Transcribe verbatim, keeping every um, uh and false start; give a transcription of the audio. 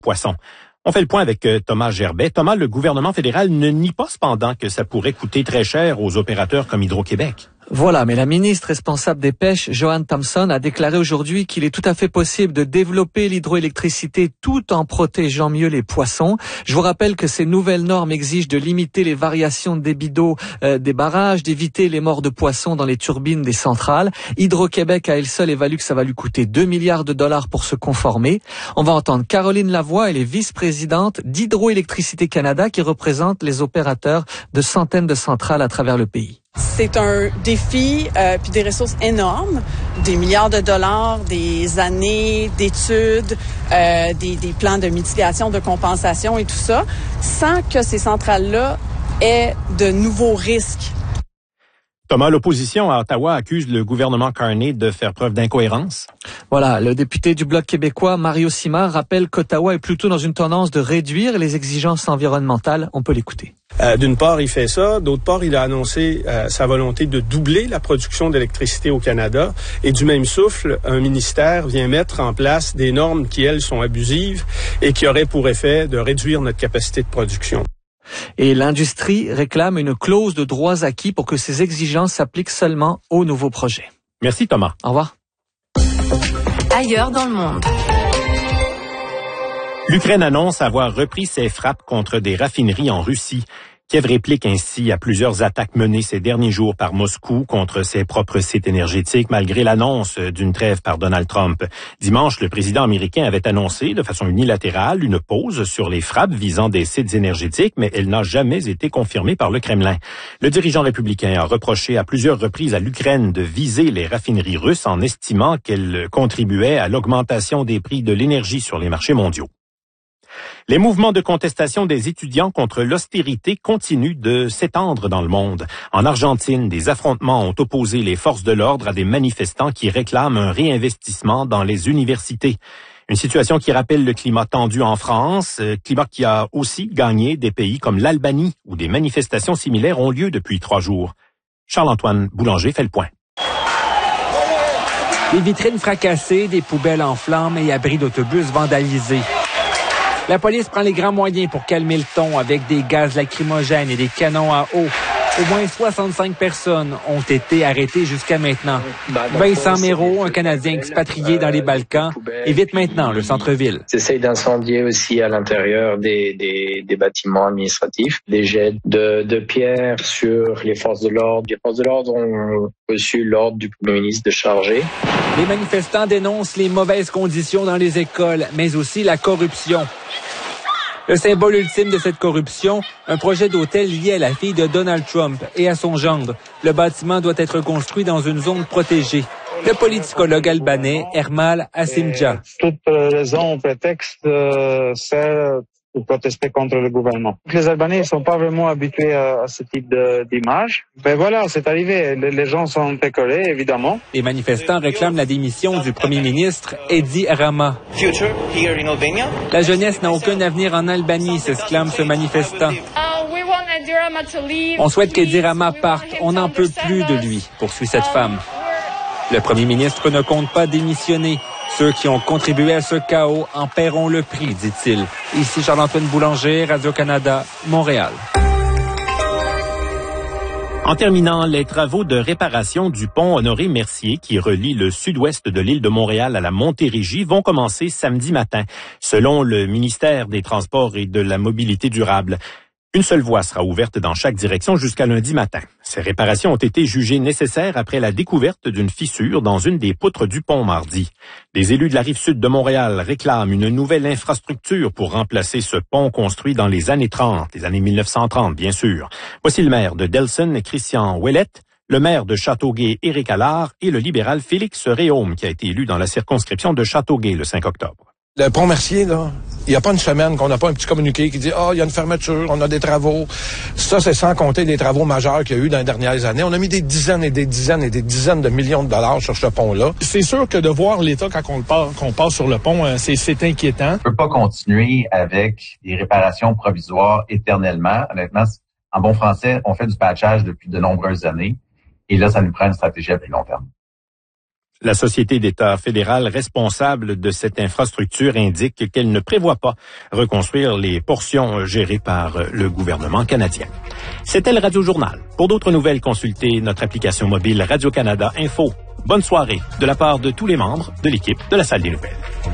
poissons. On fait le point avec Thomas Gerbet. Thomas, le gouvernement fédéral ne nie pas cependant que ça pourrait coûter très cher aux opérateurs comme Hydro-Québec. Voilà, mais la ministre responsable des pêches, Joanne Thompson, a déclaré aujourd'hui qu'il est tout à fait possible de développer l'hydroélectricité tout en protégeant mieux les poissons. Je vous rappelle que ces nouvelles normes exigent de limiter les variations de débit d'eau euh, des barrages, d'éviter les morts de poissons dans les turbines des centrales. Hydro-Québec à elle seule évalue que ça va lui coûter deux milliards de dollars pour se conformer. On va entendre Caroline Lavoie, elle est vice-présidente d'Hydroélectricité Canada qui représente les opérateurs de centaines de centrales à travers le pays. C'est un défi euh, puis des ressources énormes, des milliards de dollars, des années d'études, euh, des, des plans de mitigation, de compensation et tout ça, sans que ces centrales-là aient de nouveaux risques. Thomas, l'opposition à Ottawa accuse le gouvernement Carney de faire preuve d'incohérence. Voilà, le député du Bloc québécois, Mario Simard, rappelle qu'Ottawa est plutôt dans une tendance de réduire les exigences environnementales. On peut l'écouter. Euh, d'une part, il fait ça. D'autre part, il a annoncé euh, sa volonté de doubler la production d'électricité au Canada. Et du même souffle, un ministère vient mettre en place des normes qui, elles, sont abusives et qui auraient pour effet de réduire notre capacité de production. Et l'industrie réclame une clause de droits acquis pour que ces exigences s'appliquent seulement aux nouveaux projets. Merci Thomas. Au revoir. Ailleurs dans le monde. L'Ukraine annonce avoir repris ses frappes contre des raffineries en Russie. Kiev réplique ainsi à plusieurs attaques menées ces derniers jours par Moscou contre ses propres sites énergétiques, malgré l'annonce d'une trêve par Donald Trump. Dimanche, le président américain avait annoncé de façon unilatérale une pause sur les frappes visant des sites énergétiques, mais elle n'a jamais été confirmée par le Kremlin. Le dirigeant républicain a reproché à plusieurs reprises à l'Ukraine de viser les raffineries russes en estimant qu'elles contribuaient à l'augmentation des prix de l'énergie sur les marchés mondiaux. Les mouvements de contestation des étudiants contre l'austérité continuent de s'étendre dans le monde. En Argentine, des affrontements ont opposé les forces de l'ordre à des manifestants qui réclament un réinvestissement dans les universités. Une situation qui rappelle le climat tendu en France, climat qui a aussi gagné des pays comme l'Albanie, où des manifestations similaires ont lieu depuis trois jours. Charles-Antoine Boulanger fait le point. Des vitrines fracassées, des poubelles en flammes et abris d'autobus vandalisés. La police prend les grands moyens pour calmer le ton avec des gaz lacrymogènes et des canons à eau. Au moins soixante-cinq personnes ont été arrêtées jusqu'à maintenant. Vincent Méraud, un Canadien expatrié dans les Balkans, évite maintenant le centre-ville. Ils essayent d'incendier aussi à l'intérieur des, des, des bâtiments administratifs, des jets de, de pierres sur les forces de l'ordre. Les forces de l'ordre ont reçu l'ordre du Premier ministre de charger. Les manifestants dénoncent les mauvaises conditions dans les écoles, mais aussi la corruption. Le symbole ultime de cette corruption, un projet d'hôtel lié à la fille de Donald Trump et à son gendre. Le bâtiment doit être construit dans une zone protégée. Le politicologue albanais Ermal Asimdja. Toute raison ou prétexte euh, sert pour protester contre le gouvernement. Les Albanais ne sont pas vraiment habitués à, à ce type de, d'image. Mais voilà, c'est arrivé. Les, les gens sont écolés, évidemment. Les manifestants réclament la démission du premier ministre Edi Rama. La jeunesse n'a aucun avenir en Albanie, s'exclame ce manifestant. On souhaite qu'Edi Rama parte. On n'en peut plus de lui, poursuit cette femme. Le premier ministre ne compte pas démissionner. Ceux qui ont contribué à ce chaos en paieront le prix, dit-il. Ici Charles-Antoine Boulanger, Radio-Canada, Montréal. En terminant, les travaux de réparation du pont Honoré-Mercier qui relie le sud-ouest de l'île de Montréal à la Montérégie vont commencer samedi matin, selon le ministère des Transports et de la Mobilité durable. Une seule voie sera ouverte dans chaque direction jusqu'à lundi matin. Ces réparations ont été jugées nécessaires après la découverte d'une fissure dans une des poutres du pont mardi. Les élus de la Rive-Sud de Montréal réclament une nouvelle infrastructure pour remplacer ce pont construit dans les années trente, les années mille neuf cent trente bien sûr. Voici le maire de Delson, Christian Ouellette, le maire de Châteauguay, Éric Allard, et le libéral Félix Réaume, qui a été élu dans la circonscription de Châteauguay le cinq octobre. Le pont Mercier, là, il n'y a pas une semaine qu'on n'a pas un petit communiqué qui dit « Ah, oh, il y a une fermeture, on a des travaux. » Ça, c'est sans compter les travaux majeurs qu'il y a eu dans les dernières années. On a mis des dizaines et des dizaines et des dizaines de millions de dollars sur ce pont-là. C'est sûr que de voir l'état quand on passe, qu'on passe sur le pont, c'est, c'est inquiétant. On ne peut pas continuer avec des réparations provisoires éternellement. Honnêtement, en bon français, on fait du patchage depuis de nombreuses années. Et là, ça nous prend une stratégie à plus long terme. La Société d'État fédérale responsable de cette infrastructure indique qu'elle ne prévoit pas reconstruire les portions gérées par le gouvernement canadien. C'était le Radio Journal. Pour d'autres nouvelles, consultez notre application mobile Radio-Canada Info. Bonne soirée de la part de tous les membres de l'équipe de la Salle des Nouvelles.